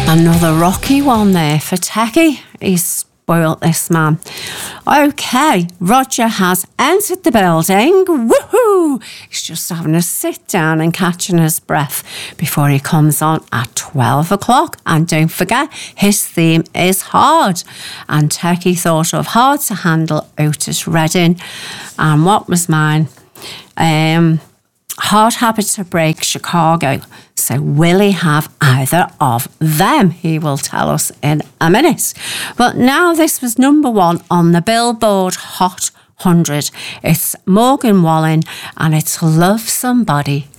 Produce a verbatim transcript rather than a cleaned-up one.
Another rocky one there for Techie. He's spoilt, this man. Okay, Roger has entered the building. Woohoo! He's just having a sit down and catching his breath before he comes on at twelve o'clock. And don't forget, his theme is Hard. And Techie thought of Hard to Handle, Otis Redding. And what was mine? Um... Hard Habit to Break, Chicago. So will he have either of them? He will tell us in a minute. But now this was number one on the Billboard Hot one hundred. It's Morgan Wallen and it's Love Somebody